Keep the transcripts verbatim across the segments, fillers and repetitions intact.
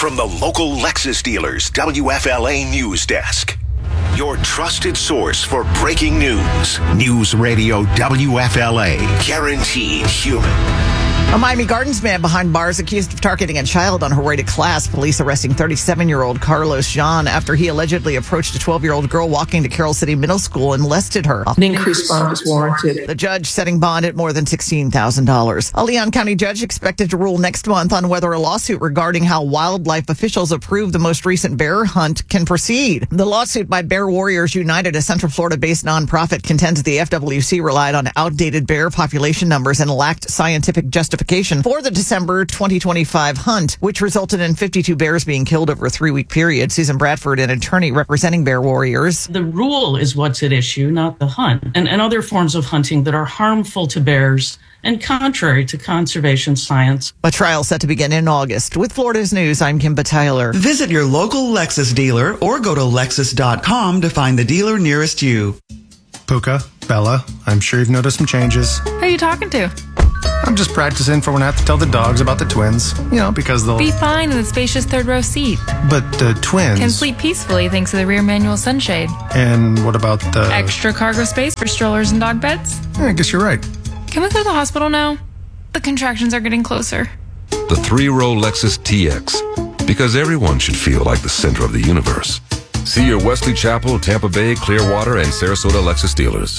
from the local Lexus dealers W F L A News Desk. Your trusted source for breaking news. News Radio W F L A. Guaranteed human. A Miami Gardens man behind bars accused of targeting a child on her way to class. Police arresting thirty-seven-year-old Carlos Jean after he allegedly approached a twelve-year-old girl walking to Carroll City Middle School and molested her. An increased bond is warranted. The judge setting bond at more than sixteen thousand dollars. A Leon County judge expected to rule next month on whether a lawsuit regarding how wildlife officials approve the most recent bear hunt can proceed. The lawsuit by Bear Warriors United, a Central Florida-based nonprofit, contends the F W C relied on outdated bear population numbers and lacked scientific justification for the December twenty twenty-five hunt, which resulted in fifty-two bears being killed over a three-week period. Susan Bradford, an attorney representing Bear Warriors. The rule is what's at issue, not the hunt, and, and other forms of hunting that are harmful to bears and contrary to conservation science. A trial set to begin in August. With Florida's News, I'm Kimba Tyler. Visit your local Lexus dealer or go to Lexus dot com to find the dealer nearest you. Puka, Bella, I'm sure you've noticed some changes. Who are you talking to? I'm just practicing for when I have to tell the dogs about the twins. You know, because they'll... Be fine in the spacious third row seat. But the twins... Can sleep peacefully thanks to the rear manual sunshade. And what about the... Extra cargo space for strollers and dog beds? Yeah, I guess you're right. Can we go to the hospital now? The contractions are getting closer. The three-row Lexus T X. Because everyone should feel like the center of the universe. See your Wesley Chapel, Tampa Bay, Clearwater, and Sarasota Lexus dealers.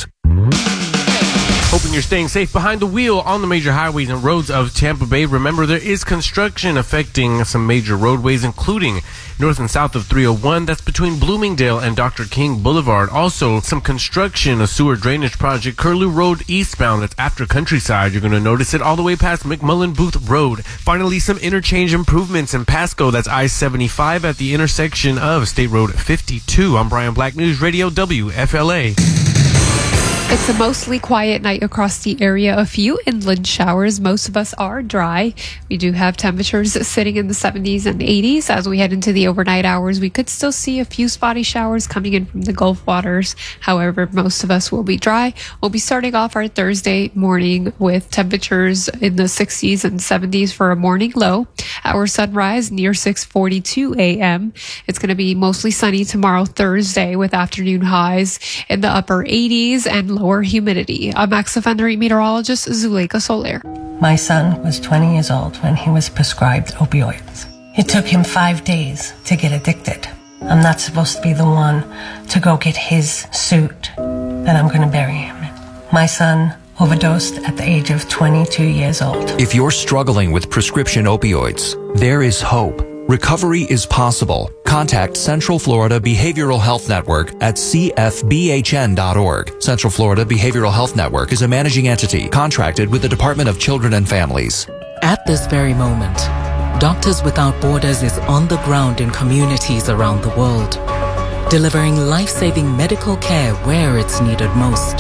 Hoping you're staying safe behind the wheel on the major highways and roads of Tampa Bay. Remember, there is construction affecting some major roadways, including north and south of three oh one. That's between Bloomingdale and Doctor King Boulevard. Also, some construction, a sewer drainage project, Curlew Road eastbound. That's after Countryside. You're going to notice it all the way past McMullen Booth Road. Finally, some interchange improvements in Pasco. That's I seventy-five at the intersection of State Road fifty-two. I'm Brian Black, News Radio W F L A. It's a mostly quiet night across the area. A few inland showers. Most of us are dry. We do have temperatures sitting in the seventies and eighties. As we head into the overnight hours, we could still see a few spotty showers coming in from the Gulf waters. However, most of us will be dry. We'll be starting off our Thursday morning with temperatures in the sixties and seventies for a morning low. Our sunrise near six forty-two a.m. It's going to be mostly sunny tomorrow, Thursday, with afternoon highs in the upper eighties and lower humidity. I'm X Offender meteorologist Zuleika Soler. My son was twenty years old when he was prescribed opioids. It took him five days to get addicted. I'm not supposed to be the one to go get his suit that I'm going to bury him in. My son overdosed at the age of twenty-two years old. If you're struggling with prescription opioids, there is hope. Recovery is possible. Contact Central Florida Behavioral Health Network at c f b h n dot org. Central Florida Behavioral Health Network is a managing entity contracted with the Department of Children and Families. At this very moment, Doctors Without Borders is on the ground in communities around the world, delivering life-saving medical care where it's needed most.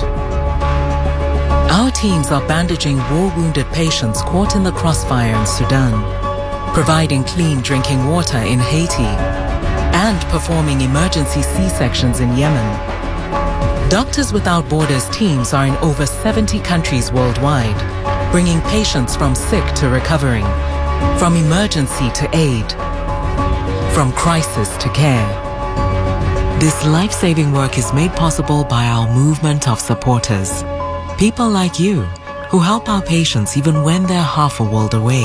Our teams are bandaging war-wounded patients caught in the crossfire in Sudan, providing clean drinking water in Haiti, and performing emergency C-sections in Yemen. Doctors Without Borders teams are in over seventy countries worldwide, bringing patients from sick to recovering, from emergency to aid, from crisis to care. This life-saving work is made possible by our movement of supporters, people like you who help our patients even when they're half a world away.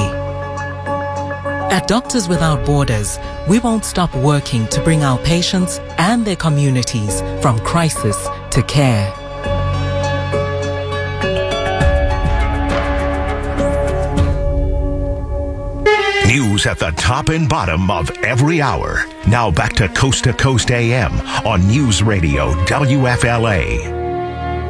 At Doctors Without Borders, we won't stop working to bring our patients and their communities from crisis to care. News at the top and bottom of every hour. Now back to Coast to Coast A M on News Radio W F L A.